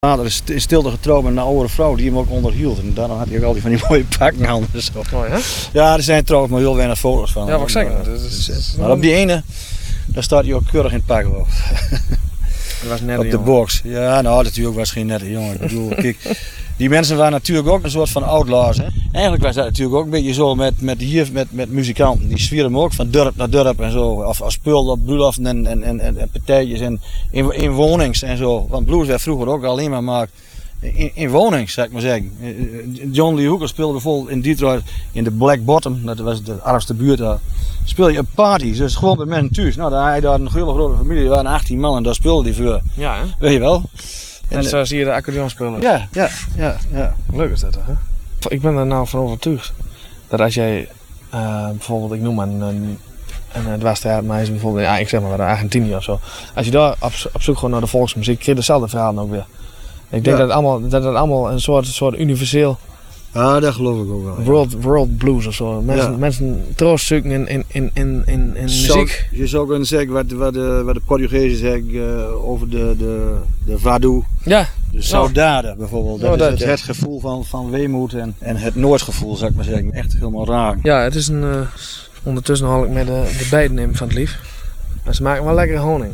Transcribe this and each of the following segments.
Later is Stilde getrouwd met een oude vrouw die hem ook onderhield. En daarom had hij ook al die van die mooie pakken aan. Zo. Oh ja? Ja, er zijn trouwens maar heel weinig foto's van. Ja, wat ik zeg. Maar op die ene, daar staat hij ook keurig in het pak op. Dat was net Op de box. Ja, nou natuurlijk was geen nette jongen. Ik bedoel, kijk, die mensen waren natuurlijk ook een soort van outlaws. Hè? Eigenlijk was dat natuurlijk ook een beetje zo met muzikanten. Die zwieren ook van dorp naar dorp en zo. Of spul op bruiloften en partijtjes en in wonings en zo. Want blues werd vroeger ook alleen maar gemaakt in wonings, zou ik maar zeggen. John Lee Hooker speelde bijvoorbeeld in Detroit in de Black Bottom. Dat was de armste buurt daar. Speelde je op parties, dus gewoon met mensen thuis. Nou, daar had je daar een hele grote familie, er waren 18 man en daar speelde hij voor. Ja, hè? Weet je wel? En zo zie je de accordeon spelen. Ja. Leuk is dat, hè? Ik ben er nou van overtuigd dat als jij bijvoorbeeld, ik noem maar een dwarstheatermeisje bijvoorbeeld, ja, ik zeg maar Argentinië of zo. Als je daar op zoek gewoon naar de volksmuziek, krijg je dezelfde verhalen ook weer. Ik denk dat het allemaal een soort universeel. Ja, dat geloof ik ook wel. World blues of zo. Mensen troost zoeken in muziek. Je zou kunnen zeggen wat de Portugezen zeggen over de Vadu. Ja. De saudade bijvoorbeeld. Dat is het gevoel van weemoed en het noordgevoel, zou ik maar zeggen. Echt helemaal raar. Ja, het is ondertussen haal ik met de bijten in van het lief. En ze maken wel lekkere honing.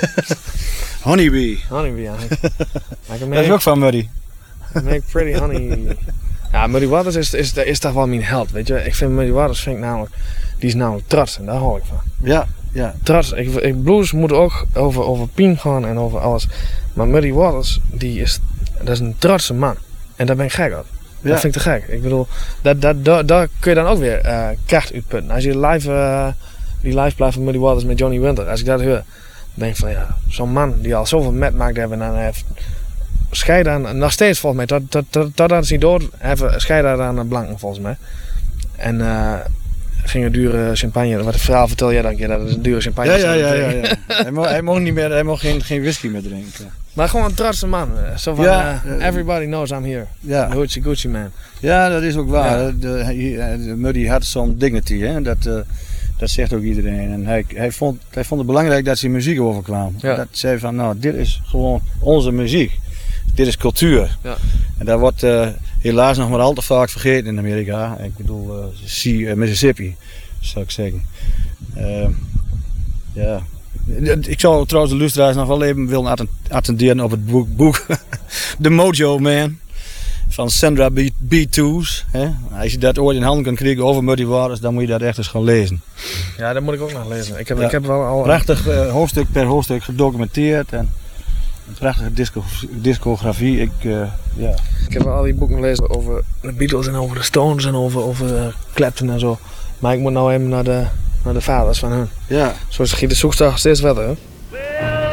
Honeybee. Honeybee, ja. Dat is ook van Muddy. Make pretty honey. Ja, Muddy Waters is toch wel mijn held, weet je. Ik vind Muddy Waters die is namelijk trots en daar hou ik van. Ja. Trots. Blues moet ook over Pien gaan en over alles. Maar Muddy Waters, dat is een trotse man. En daar ben ik gek op. Ja. Dat vind ik te gek. Ik bedoel, daar kun je dan ook weer kracht uitputten. Als je die live blijft van Muddy Waters met Johnny Winter, als ik dat hoor, dan denk ik van ja, zo'n man die al zoveel metmaakt hebben en dan heeft scheiden nog steeds volgens mij, totdat ze niet dood hebben, scheiden aan de blanken volgens mij. En ging een dure champagne, wat het verhaal vertel jij dan keer dat het een dure champagne was. Ja. Hij mocht geen whisky meer drinken. Maar gewoon een trotse man, zo van everybody knows I'm here, the Hoochie Coochie man. Ja, dat is ook waar. Ja. De Muddy had zo'n dignity, hè? Dat zegt ook iedereen. En hij vond het belangrijk dat zijn muziek overkwam. Ja. Dat zei van, nou, dit is gewoon onze muziek. Dit is cultuur. Ja. En dat wordt helaas nog maar al te vaak vergeten in Amerika. Ik bedoel, Mississippi, zou ik zeggen. Ja. Ik zou trouwens de luisteraars nog wel even willen attenderen op het boek The Mojo Man van Sandra B2's. Als je dat ooit in handen kan krijgen over Muddy Waters, dan moet je dat echt eens gaan lezen. Ja, dat moet ik ook nog lezen. Ik heb wel al prachtig hoofdstuk per hoofdstuk gedocumenteerd en een prachtige discografie. Ik heb al die boeken gelezen over de Beatles en over de Stones en over Clapton en zo. Maar ik moet nou even naar de vaders van hun. Ja. Zoals de zoekstag steeds verder. Hè?